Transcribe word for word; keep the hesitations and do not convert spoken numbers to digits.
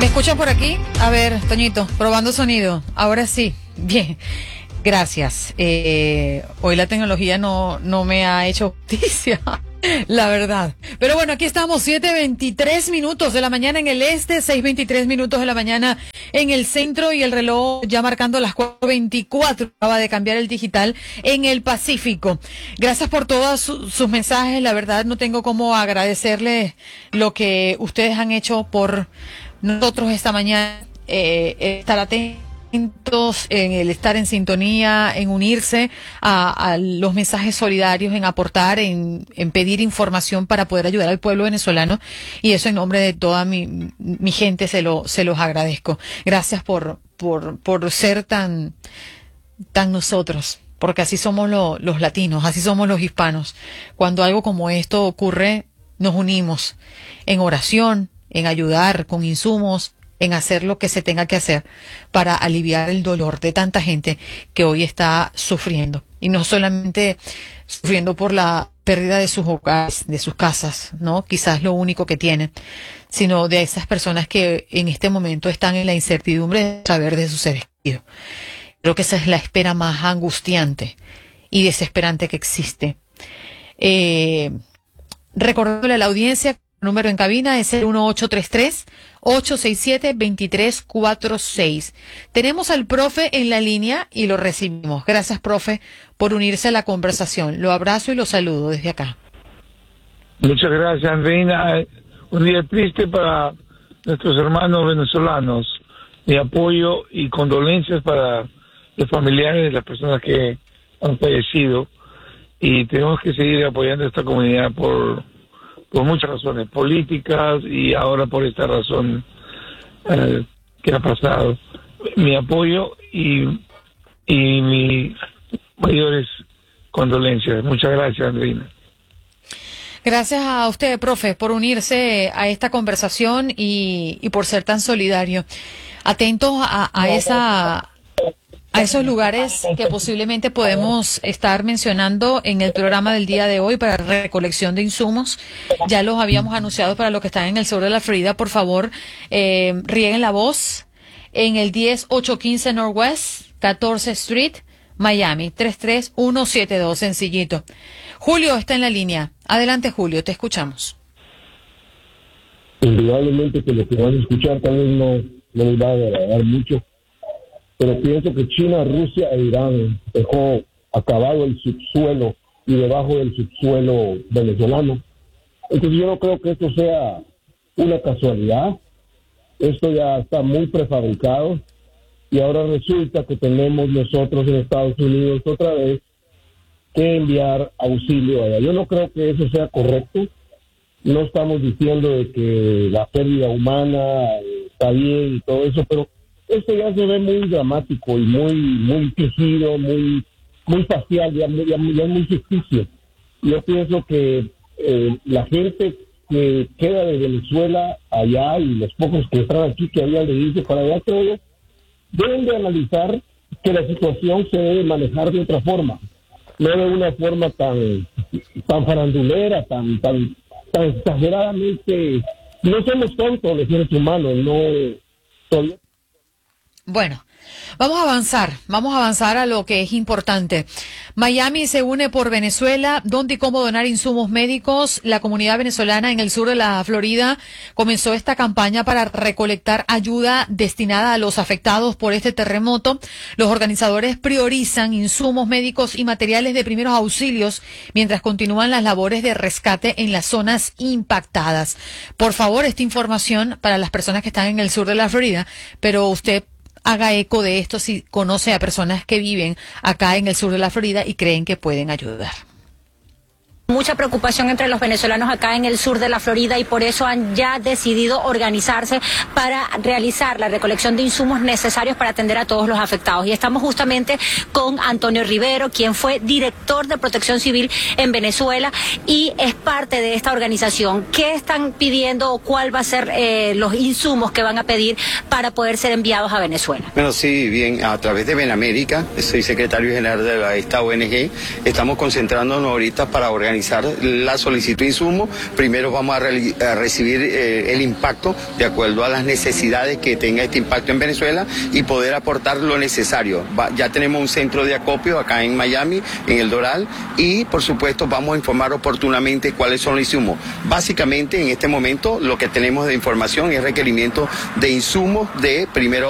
¿Me escuchas por aquí? A ver, Toñito, probando sonido. Ahora sí. Bien. Gracias. Eh, hoy la tecnología no, no me ha hecho justicia, la verdad. Pero bueno, aquí estamos, siete veintitrés minutos de la mañana en el este, seis veintitrés minutos de la mañana en el centro y el reloj ya marcando las cuatro veinticuatro. Acaba de cambiar el digital en el Pacífico. Gracias por todos su, sus mensajes. La verdad no tengo cómo agradecerles lo que ustedes han hecho por nosotros esta mañana, eh, estar atentos, en el estar en sintonía, en unirse a, a los mensajes solidarios, en aportar, en, en pedir información para poder ayudar al pueblo venezolano, y eso en nombre de toda mi, mi gente se lo se los agradezco. Gracias por por por ser tan tan nosotros, porque así somos lo, los latinos, así somos los hispanos. Cuando algo como esto ocurre, nos unimos en oración, en ayudar con insumos, en hacer lo que se tenga que hacer para aliviar el dolor de tanta gente que hoy está sufriendo. Y no solamente sufriendo por la pérdida de sus hogares, de sus casas, ¿no? Quizás lo único que tienen, sino de esas personas que en este momento están en la incertidumbre de saber de sus seres queridos. Creo que esa es la espera más angustiante y desesperante que existe. Eh, recordándole a la audiencia, el número en cabina es el uno ocho tres tres, ocho seis siete, dos tres cuatro seis. Tenemos al profe en la línea y lo recibimos. Gracias, profe, por unirse a la conversación. Lo abrazo y lo saludo desde acá. Muchas gracias, Andreina. Un día triste para nuestros hermanos venezolanos. Mi apoyo y condolencias para los familiares de las personas que han fallecido. Y tenemos que seguir apoyando a esta comunidad por... por muchas razones políticas y ahora por esta razón eh, que ha pasado. Mi apoyo y, y mis mayores condolencias. Muchas gracias, Andreina. Gracias a usted, profe, por unirse a esta conversación y, y por ser tan solidario. Atentos a, a esa... a esos lugares que posiblemente podemos estar mencionando en el programa del día de hoy para recolección de insumos. Ya los habíamos anunciado para los que están en el sur de la Florida. Por favor, eh, rieguen la voz en el diez ocho quince Northwest, catorce Street, Miami, tres tres uno siete dos, sencillito. Julio está en la línea. Adelante, Julio, te escuchamos. Indudablemente que lo que van a escuchar tal vez no, no les va a agradar mucho, pero pienso que China, Rusia e Irán dejó acabado el subsuelo y debajo del subsuelo venezolano. Entonces yo no creo que esto sea una casualidad. Esto ya está muy prefabricado y ahora resulta que tenemos nosotros en Estados Unidos otra vez que enviar auxilio allá. Yo no creo que eso sea correcto. No estamos diciendo de que la pérdida humana está bien y todo eso, pero esto ya se ve muy dramático y muy muy tejido, muy muy facial, ya, ya, ya es muy ficticio. Yo pienso que eh, la gente que queda de Venezuela allá y los pocos que están aquí que habían de irse para allá, creo yo, deben de analizar que la situación se debe manejar de otra forma, no de una forma tan tan farandulera, tan tan tan exageradamente. No somos tontos los seres humanos, no todavía. Bueno, vamos a avanzar, vamos a avanzar a lo que es importante. Miami se une por Venezuela. ¿Dónde y cómo donar insumos médicos? La comunidad venezolana en el sur de la Florida comenzó esta campaña para recolectar ayuda destinada a los afectados por este terremoto. Los organizadores priorizan insumos médicos y materiales de primeros auxilios mientras continúan las labores de rescate en las zonas impactadas. Por favor, esta información para las personas que están en el sur de la Florida, pero usted haga eco de esto si conoce a personas que viven acá en el sur de la Florida y creen que pueden ayudar. Mucha preocupación entre los venezolanos acá en el sur de la Florida y por eso han ya decidido organizarse para realizar la recolección de insumos necesarios para atender a todos los afectados. Y estamos justamente con Antonio Rivero, quien fue director de Protección Civil en Venezuela y es parte de esta organización. ¿Qué están pidiendo o cuál va a ser eh, los insumos que van a pedir para poder ser enviados a Venezuela? Bueno, sí, bien, a través de Benamérica, soy secretario general de esta O N G, estamos concentrándonos ahorita para organizar organizar la solicitud de insumos. Primero vamos a, re a recibir eh, el impacto de acuerdo a las necesidades que tenga este impacto en Venezuela y poder aportar lo necesario. Va, ya tenemos un centro de acopio acá en Miami, en el Doral, y por supuesto vamos a informar oportunamente cuáles son los insumos. Básicamente en este momento lo que tenemos de información es requerimiento de insumos de primero